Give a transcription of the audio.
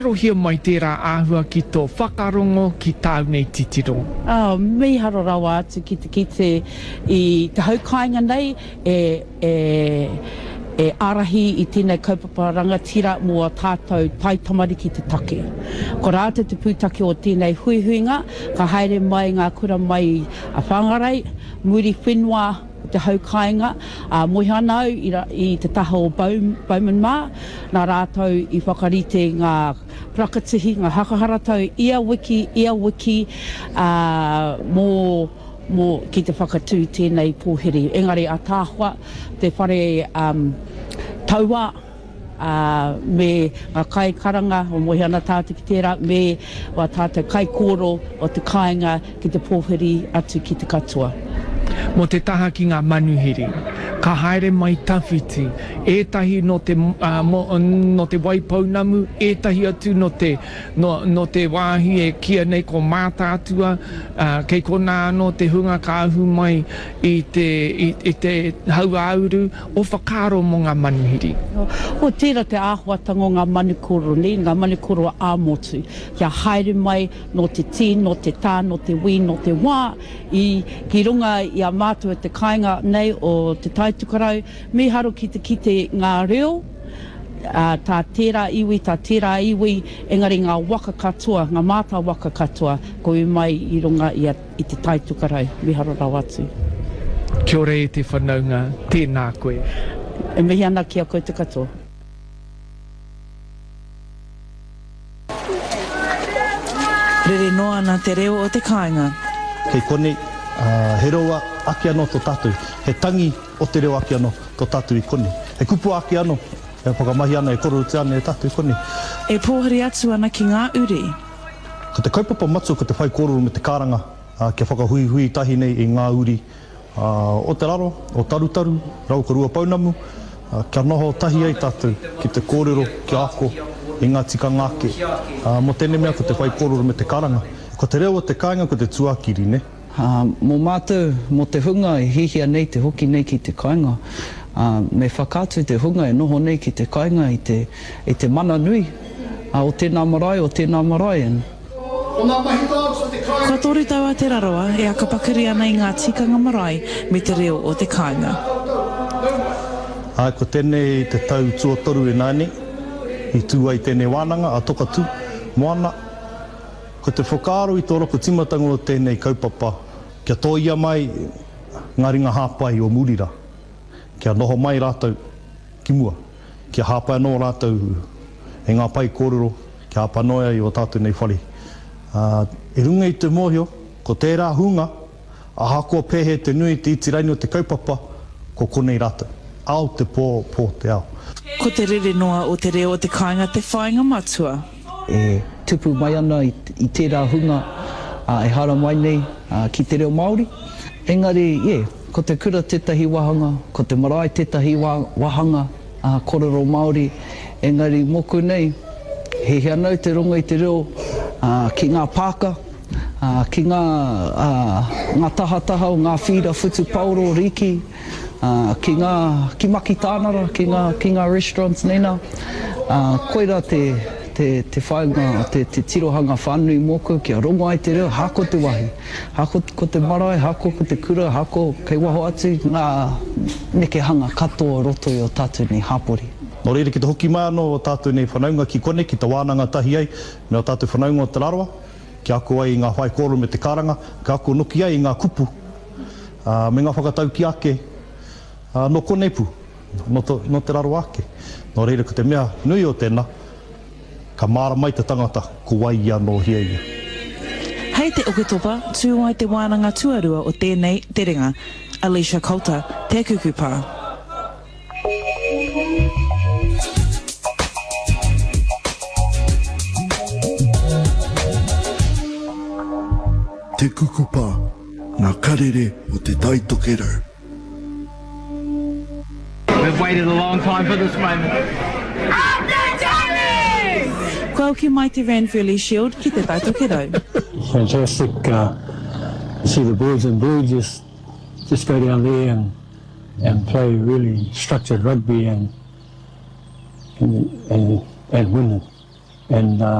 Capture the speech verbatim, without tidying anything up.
Rohia mai tērā āhua ki tō whakarongo ki tāu nei titiro. Oh, me haro rawa atu ki te kite i te haukainga nei e, e, e arahi i tēnei kaupapa rangatira mua tātou tai tamari ki te take. Ko rātou te pūtake o tēnei huihuinga, ka haere mai ngā kura mai a whangarei, muri whenua te haukainga, a uh, moihanau i, i te taha o Bowman Mā, nā rātou i whakarite ngā prakatihi, ngā hakaharatau, ia wiki, ia wiki, uh, mō, mō ki te whakatū tēnei pōhiri. Engari a tāhua, te whare um, taua, uh, me ngā kai karanga o moihana tātou ki tērā, me wa tātou kai kōro o te kāinga ki te pōhiri atu ki te katoa. Mo te taha ki ngā manuhiri, ka haere mai tawhiti, ētahi no te, uh, mo, no te waipaunamu, ētahi atu no te, no, no te wāhi e kia nei ko mātātua, uh, kei ko nā no te hunga ka ahu mai i te, i, i te hauauru o whakaro mo ngā manuhiri. O, o tērā te āhuatango ngā manukoro ni, ngā manukoro āmotu, kia haere mai no te tī, no te tā, no te wi, no te wā, i ki runga i a mātua te kāinga nei o te taitukarau, me haro ki te kite ngā reo, uh, tā tērā iwi, tā tērā iwi, engari ngā waka katoa, ngā mātā waka katoa, ko i mai i runga i, a, i te taitukarau, me haro rau atu. Kia ora e te whanaunga, tēnā koe. E mihi ana ki a koe te katoa. Rere noa ana te reo o te kāinga. Kei kone, Uh, he roa ake anō tō tātou, he tangi o te reo ake anō tō tātou i kone. He kupu ake anō, e whakamahi ana e kororo te ana e tātou i kone. E pōhari atu ana ki ngā uri? Ko te kaupapa matu, ko te whai kororo me te karanga, uh, kia whakahui hui tahi nei i ngā uri. Uh, o te raro, o tarutaru, rau ka rua paunamu, uh, kia noho tahi ai tātou ki te kōrero, ki ako, i ngā tika ngāke. Uh, mo tēne mea ko te whai kororo me te karanga. Ko te reo o te kāinga, ko te tuakiri, ne? Uh, mō mātou, mō te hunga e hihia nei te hoki nei ki te kāinga. Uh, me whakātu te hunga e noho nei ki te kāinga i te, i te mana nui. Uh, o tēnā marae, o tēnā marae. Kua tori taua te raroa e akapakiri ana i ngā tikanga marae me te reo o te kāinga. Ai, ko tēnei te tau tuatoru e nāne, i tū ai tēnei wānanga, a toka tū, moana. Ko te whakaaro i tō roko timatanga o tēnei kaupapa, kia tōia mai ngā ringa hāpai o Murira. Kia noho mai rātou ki mua. Kia hāpai anō rātou e ngā pai kōrero, kia hāpai noia i o tātou nei whare. Uh, e runga i te mōhio, ko tērā hunga, a hakoa pēhe te nui te itiraini o te kaupapa, ko konei rātou. Ao te pō, pō te ao. Ko te rere noa o te reo o te kāinga te whāinga matua. E tupu mai ana i, i tērā hunga uh, e hara mai nei uh, ki te reo Māori. Engari, yeah, ko te kura tētahi wahanga, ko te marae tētahi wahanga, uh, korero Māori. Engari, moku nei, he hea nau te runga i te reo uh, ki ngā pāka, uh, ki ngā, uh, ngā tahataha o ngā whira whutu pauro riki, uh, ki ngā ki maki tānara, ki ngā, ki ngā restaurants nena. Uh, koira te Te, te whainga, te, te tirohanga whānui moku, kia rongo ai te reo, hako te wahi. Hako ko te marae, hako ko te kura, hako kei waho atu, ngā nekehanga katoa roto i o tātou nei hāpori. Nō reira ki te hoki mai anō o tātou nei whanaunga ki kone, ki te wānanga tahi ai, me o tātou whanaunga o te raroa, ki ako ai i ngā whai kōro me te karanga, ki ako noki ai i ngā kupu, uh, me ngā whakatau ki ake, uh, no koneipu, no, to, no te raroa ake. Nō reira ko te mea nui o tēnā, ka māra mai te tangata, ko wai anō hia ia. Hei te oketopa, tū ai te wānanga tuarua o tēnei te ringa, Alicia Coulter, te kukupā. Te kukupā, ngā karere o te taitokero. We've waited a long time for this moment. Kau ki mai te Ranfurly Shield ki te taitokero. Fantastic. Uh, see the boys and blue just just go down there and and play really structured rugby and and and, and win and uh,